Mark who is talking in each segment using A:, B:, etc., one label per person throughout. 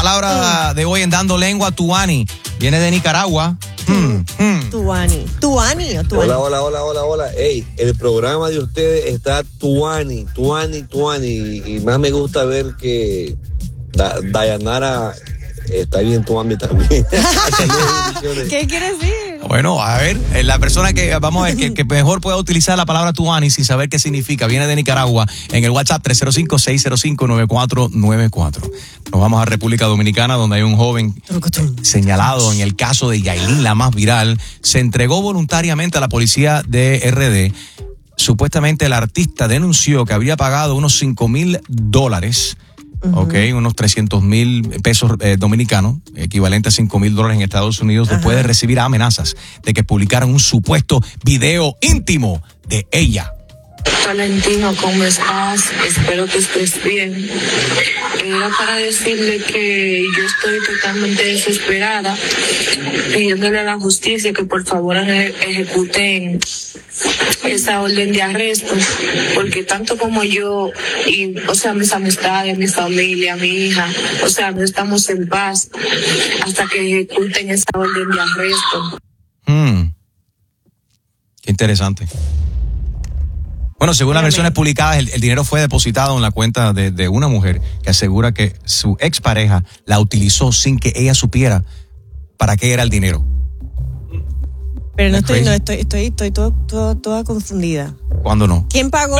A: palabra de hoy en Dando Lengua, tuani. Viene de Nicaragua.
B: Tuani. ¿Tuani o tuani?
C: Hola. Ey, el programa de ustedes está tuani. Y más me gusta ver que Dayanara está bien tuani también.
B: ¿Qué quiere decir?
A: Bueno, a ver, la persona que, vamos a ver, que mejor pueda utilizar la palabra tuani sin saber qué significa, viene de Nicaragua, en el WhatsApp 305-605-9494. Nos vamos a República Dominicana, donde hay un joven señalado en el caso de Yailin, la más viral. Se entregó voluntariamente a la policía de RD. Supuestamente el artista denunció que había pagado unos $5,000, unos 300,000 pesos dominicanos, equivalente a $5,000 en Estados Unidos, después de recibir amenazas de que publicaran un supuesto video íntimo de ella.
D: Valentino, ¿cómo estás? Espero que estés bien. Era para decirle que yo estoy totalmente desesperada, pidiéndole a la justicia que por favor ejecuten esa orden de arresto, porque tanto como yo y, mis amistades, mi familia, mi hija, no estamos en paz hasta que ejecuten esa orden de arresto.
A: Qué interesante. Bueno, según las versiones publicadas, el dinero fue depositado en la cuenta de una mujer que asegura que su expareja la utilizó sin que ella supiera para qué era el dinero.
B: Pero estoy toda confundida.
A: ¿Cuándo no?
B: ¿Quién pagó?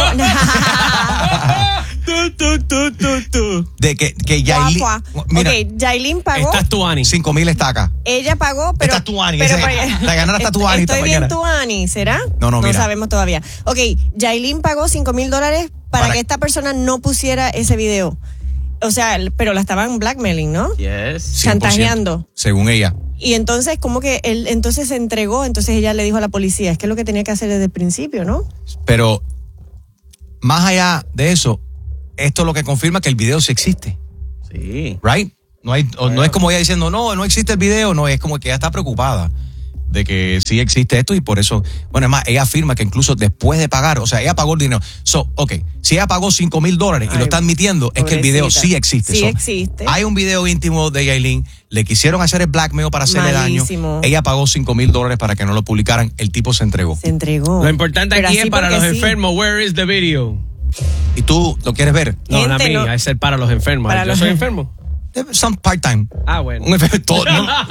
A: De que Yailin...
B: Mira, Yailin pagó.
A: Esta es tuani. 5,000 está acá.
B: Ella pagó, pero...
A: Esta es tuani. La ganadora está tuani.
B: Estoy bien tuani, ¿será?
A: No, mira.
B: No sabemos todavía. Ok, Yailin pagó $5,000 para que esta persona no pusiera ese video. Pero la estaban blackmailing, ¿no?
E: Yes.
B: Chantajeando.
A: Según ella.
B: Y entonces, como que él entonces se entregó, entonces ella le dijo a la policía, es que es lo que tenía que hacer desde el principio, ¿no?
A: Pero, más allá de eso, esto es lo que confirma que el video sí existe.
E: Sí.
A: Right? No es como ella diciendo, no existe el video, no, es como que ella está preocupada de que sí existe esto y por eso, bueno, es más, ella afirma que incluso después de pagar, ella pagó el dinero. Si ella pagó $5,000 y lo está admitiendo, es que el video sí existe.
B: Sí existe.
A: Hay un video íntimo de Yailin, le quisieron hacer el blackmail para hacerle daño. Ella pagó $5,000 para que no lo publicaran, el tipo se entregó.
B: Lo
E: importante aquí es para los enfermos, where is the video?
A: ¿Y tú lo quieres ver?
E: No, a mí, es ser para los enfermos. Yo soy enfermo.
A: Some part-time.
E: Bueno.
A: Todos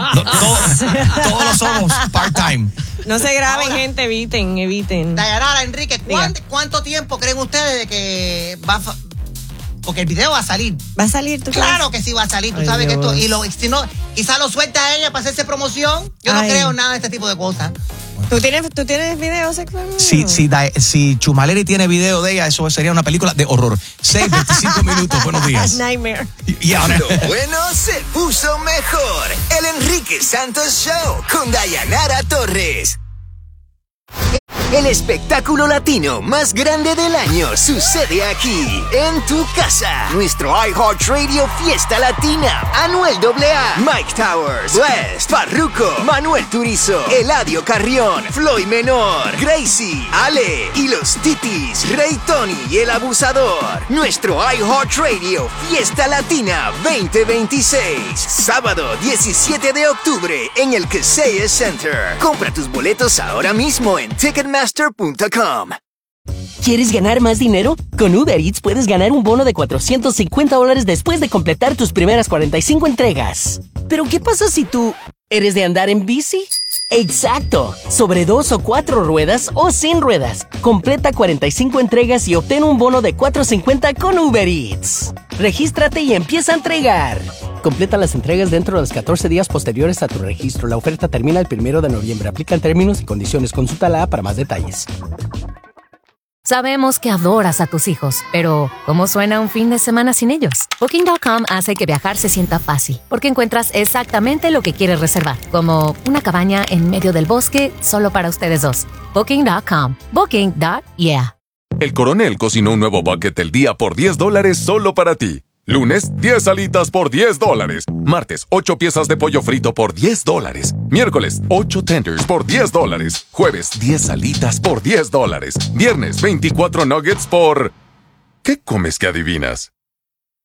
A: lo somos part-time.
B: No se graben, gente, eviten.
F: Dayanara, Enrique, ¿cuánto tiempo creen ustedes de que porque el video va a salir?
B: ¿Va a salir tú?
F: Claro que sí va a salir, tú sabes
B: Dios.
F: que esto, si no, quizá lo suelta a ella para hacerse promoción. Yo no creo nada de este tipo de cosas.
B: ¿Tú tienes video sexual?
A: Si Chumaleri tiene video de ella, eso sería una película de horror. 6:25 minutos, buenos días.
B: Nightmare.
A: Y ahora...
G: Lo bueno se puso mejor. El Enrique Santos Show con Dayanara Torres. El espectáculo latino más grande del año sucede aquí, en tu casa. Nuestro iHeartRadio Fiesta Latina. Anuel AA, Mike Towers, Blessd, Farruko, Manuel Turizo, Eladio Carrión, Floyd Menor, Gracie, Ale y los Titis, Rey Tony y el Abusador. Nuestro iHeartRadio Fiesta Latina 2026. Sábado 17 de octubre en el Kaseya Center. Compra tus boletos ahora mismo en Ticketmaster.com.
H: ¿Quieres ganar más dinero? Con Uber Eats puedes ganar un bono de $450 después de completar tus primeras 45 entregas. ¿Pero qué pasa si tú eres de andar en bici? ¡Exacto! Sobre 2 o 4 ruedas o sin ruedas. Completa 45 entregas y obtén un bono de $450 con Uber Eats. Regístrate y empieza a entregar. Completa las entregas dentro de los 14 días posteriores a tu registro. La oferta termina el 1 de noviembre. Aplican términos y condiciones. Consulta la app para más detalles.
I: Sabemos que adoras a tus hijos, pero ¿cómo suena un fin de semana sin ellos? Booking.com hace que viajar se sienta fácil, porque encuentras exactamente lo que quieres reservar, como una cabaña en medio del bosque solo para ustedes dos. Booking.com. Booking.yeah.
J: El Coronel cocinó un nuevo bucket del día por $10 solo para ti. Lunes, 10 alitas por $10. Martes, 8 piezas de pollo frito por $10. Miércoles, 8 tenders por $10. Jueves, 10 alitas por $10. Viernes, 24 nuggets por... ¿Qué comes que adivinas?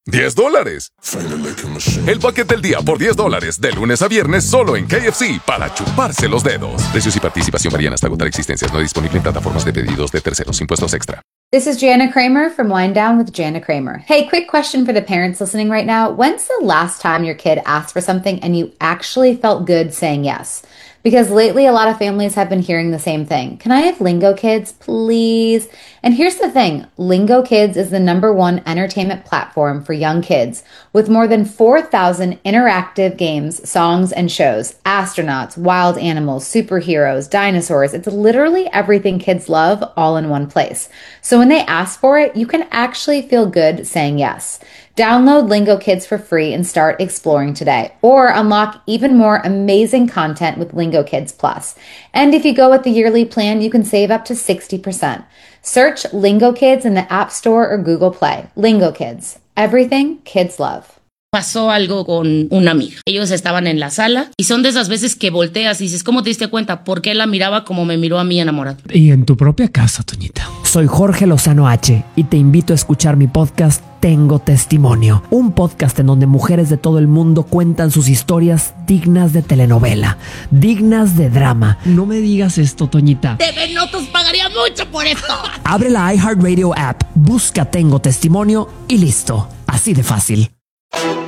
J: $10. El paquete del día por $10 de lunes a viernes solo en KFC para chuparse los dedos. Precios y participación varían hasta agotar existencias. No disponible en plataformas de pedidos de terceros. Impuestos extra.
K: This is Jana Kramer from Wind Down with Jana Kramer. Hey, quick question for the parents listening right now. When's the last time your kid asked for something and you actually felt good saying yes? Because lately, a lot of families have been hearing the same thing. Can I have Lingo Kids, please? And here's the thing. Lingo Kids is the #1 entertainment platform for young kids with more than 4,000 interactive games, songs, and shows. Astronauts, wild animals, superheroes, dinosaurs. It's literally everything kids love all in one place. So when they ask for it, you can actually feel good saying yes. Download Lingo Kids for free and start exploring today. Or unlock even more amazing content with Lingo Kids Plus. And if you go with the yearly plan, you can save up to 60%. Search Lingo Kids in the App Store or Google Play. Lingo Kids. Everything kids love.
L: Pasó algo con una amiga. Ellos estaban en la sala y son de esas veces que volteas y dices, ¿cómo te diste cuenta? ¿Por qué la miraba como me miró a mí enamorado?
M: Y en tu propia casa, Toñita.
N: Soy Jorge Lozano H y te invito a escuchar mi podcast Tengo Testimonio, un podcast en donde mujeres de todo el mundo cuentan sus historias dignas de telenovela, dignas de drama.
M: No me digas esto, Toñita.
L: TV Notos pagaría mucho por esto.
N: Abre la iHeartRadio app, busca Tengo Testimonio y listo. Así de fácil.